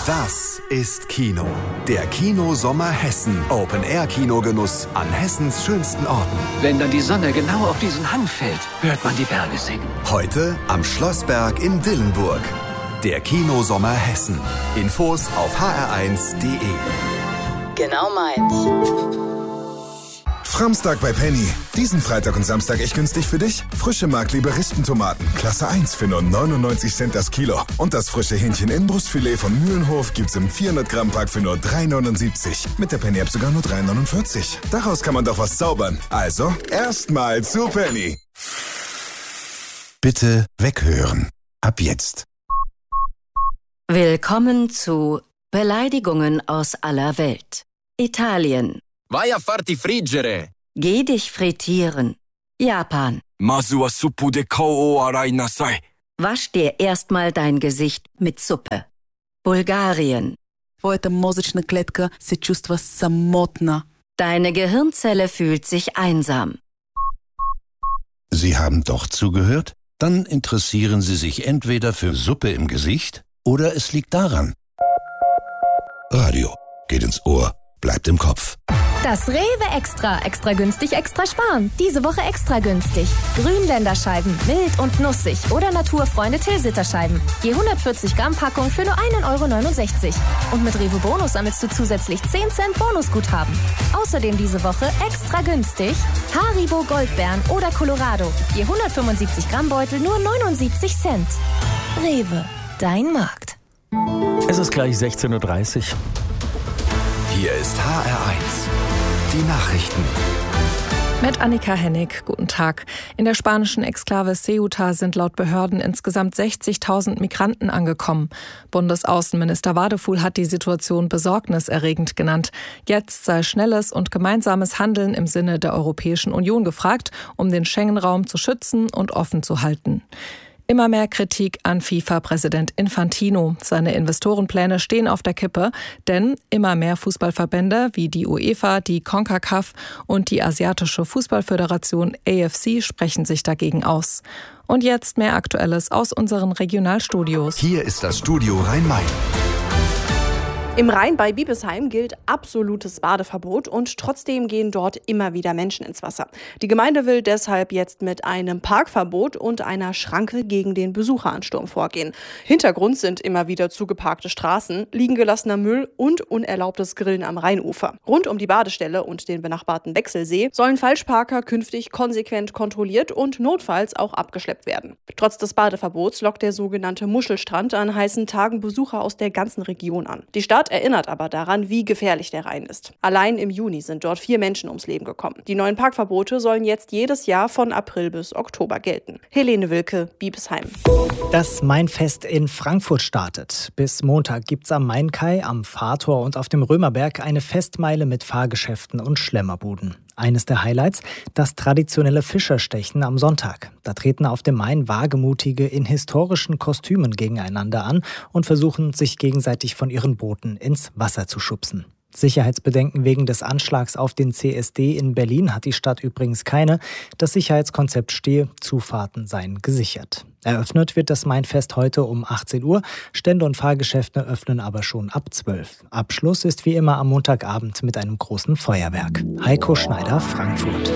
Das ist Kino. Der Kino-Sommer Hessen. Open-Air-Kinogenuss an Hessens schönsten Orten. Wenn dann die Sonne genau auf diesen Hang fällt, hört man die Berge singen. Heute am Schlossberg in Dillenburg. Der Kino-Sommer Hessen. Infos auf hr1.de. Genau meins. Framstag bei Penny. Diesen Freitag und Samstag echt günstig für dich. Frische Markliebe Rispentomaten, Klasse 1 für nur 99 Cent das Kilo. Und das frische Hähnchen-Inbrustfilet von Mühlenhof gibt's im 400-Gramm-Pack für nur 3,79. Mit der Penny-App sogar nur 3,49. Daraus kann man doch was zaubern. Also, erstmal zu Penny. Bitte weghören. Ab jetzt. Willkommen zu Beleidigungen aus aller Welt. Italien. Vai a farti friggere. Geh dich frittieren. Japan. Masu wa suppu de kou o arai nasai. Wasch dir erstmal dein Gesicht mit Suppe. Bulgarien. Твоята мозъчна клетка се чувства самотна. Deine Gehirnzelle fühlt sich einsam. Sie haben doch zugehört? Dann interessieren Sie sich entweder für Suppe im Gesicht oder es liegt daran. Radio geht ins Ohr, bleibt im Kopf. Das Rewe Extra. Extra günstig, extra sparen. Diese Woche extra günstig. Grünländerscheiben, mild und nussig. Oder Naturfreunde Tilsiter-Scheiben. Je 140 Gramm Packung für nur 1,69 €. Und mit Rewe Bonus sammelst du zusätzlich 10 Cent Bonusguthaben. Außerdem diese Woche extra günstig Haribo Goldbeeren oder Colorado. Je 175 Gramm Beutel nur 79 Cent. Rewe, dein Markt. Es ist gleich 16:30 Uhr. Hier ist HR1. Die Nachrichten. Mit Annika Hennig, guten Tag. In der spanischen Exklave Ceuta sind laut Behörden insgesamt 60.000 Migranten angekommen. Bundesaußenminister Wadefuhl hat die Situation besorgniserregend genannt. Jetzt sei schnelles und gemeinsames Handeln im Sinne der Europäischen Union gefragt, um den Schengen-Raum zu schützen und offen zu halten. Immer mehr Kritik an FIFA-Präsident Infantino. Seine Investorenpläne stehen auf der Kippe, denn immer mehr Fußballverbände wie die UEFA, die CONCACAF und die Asiatische Fußballföderation AFC sprechen sich dagegen aus. Und jetzt mehr Aktuelles aus unseren Regionalstudios. Hier ist das Studio Rhein-Main. Im Rhein bei Biebesheim gilt absolutes Badeverbot und trotzdem gehen dort immer wieder Menschen ins Wasser. Die Gemeinde will deshalb jetzt mit einem Parkverbot und einer Schranke gegen den Besucheransturm vorgehen. Hintergrund sind immer wieder zugeparkte Straßen, liegen gelassener Müll und unerlaubtes Grillen am Rheinufer. Rund um die Badestelle und den benachbarten Wechselsee sollen Falschparker künftig konsequent kontrolliert und notfalls auch abgeschleppt werden. Trotz des Badeverbots lockt der sogenannte Muschelstrand an heißen Tagen Besucher aus der ganzen Region an. Die Stadt erinnert aber daran, wie gefährlich der Rhein ist. Allein im Juni sind dort 4 Menschen ums Leben gekommen. Die neuen Parkverbote sollen jetzt jedes Jahr von April bis Oktober gelten. Helene Wilke, Biebesheim. Das Mainfest in Frankfurt startet. Bis Montag gibt's am Mainkai, am Fahrtor und auf dem Römerberg eine Festmeile mit Fahrgeschäften und Schlemmerbuden. Eines der Highlights, das traditionelle Fischerstechen am Sonntag. Da treten auf dem Main Wagemutige in historischen Kostümen gegeneinander an und versuchen, sich gegenseitig von ihren Booten ins Wasser zu schubsen. Sicherheitsbedenken wegen des Anschlags auf den CSD in Berlin hat die Stadt übrigens keine. Das Sicherheitskonzept stehe, Zufahrten seien gesichert. Eröffnet wird das Mainfest heute um 18 Uhr. Stände und Fahrgeschäfte öffnen aber schon ab 12. Abschluss ist wie immer am Montagabend mit einem großen Feuerwerk. Heiko Schneider, Frankfurt.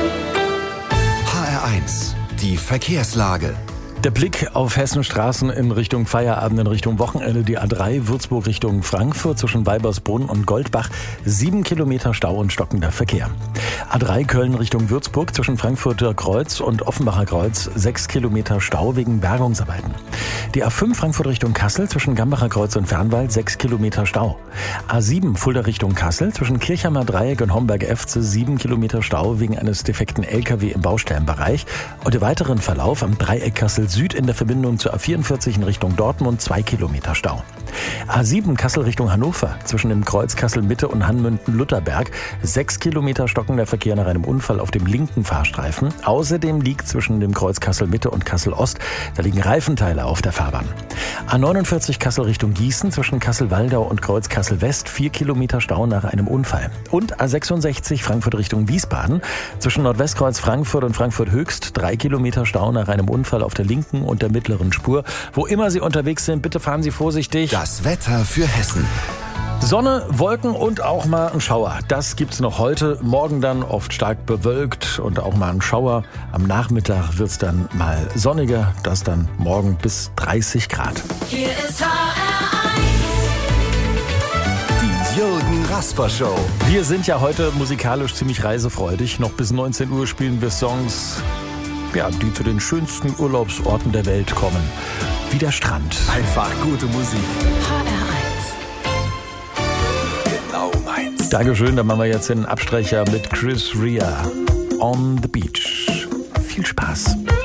HR1, die Verkehrslage. Der Blick auf Hessens Straßen in Richtung Feierabend, in Richtung Wochenende. Die A3 Würzburg Richtung Frankfurt zwischen Weibersbrunn und Goldbach. 7 Kilometer Stau und stockender Verkehr. A3 Köln Richtung Würzburg zwischen Frankfurter Kreuz und Offenbacher Kreuz. 6 Kilometer Stau wegen Bergungsarbeiten. Die A5 Frankfurt Richtung Kassel zwischen Gambacher Kreuz und Fernwald. 6 Kilometer Stau. A7 Fulda Richtung Kassel zwischen Kirchheimer Dreieck und Homberg-Efze. 7 Kilometer Stau wegen eines defekten LKW im Baustellenbereich. Und der weiteren Verlauf am Dreieck Kassel Süd in der Verbindung zur A44 in Richtung Dortmund 2 Kilometer Stau. A7 Kassel Richtung Hannover zwischen dem Kreuz Kassel Mitte und Hanmünden-Lutherberg 6 Kilometer stockender Verkehr nach einem Unfall auf dem linken Fahrstreifen. Außerdem liegt zwischen dem Kreuz Kassel Mitte und Kassel Ost, da liegen Reifenteile auf der Fahrbahn. A49 Kassel Richtung Gießen zwischen Kassel-Waldau und Kreuz Kassel West 4 Kilometer Stau nach einem Unfall. Und A66 Frankfurt Richtung Wiesbaden zwischen Nordwestkreuz Frankfurt und Frankfurt Höchst 3 Kilometer Stau nach einem Unfall auf der linken linken und der mittleren Spur. Wo immer Sie unterwegs sind, bitte fahren Sie vorsichtig. Das Wetter für Hessen. Sonne, Wolken und auch mal ein Schauer. Das gibt's noch heute. Morgen dann oft stark bewölkt und auch mal ein Schauer. Am Nachmittag wird's dann mal sonniger. Das dann morgen bis 30 Grad. Hier ist HR1. Die Jürgen Rasper Show. Wir sind ja heute musikalisch ziemlich reisefreudig. Noch bis 19 Uhr spielen wir Songs, die zu den schönsten Urlaubsorten der Welt kommen. Wie der Strand. Einfach gute Musik. Dankeschön, dann machen wir jetzt den Abstrecher mit Chris Rea. On the Beach. Viel Spaß.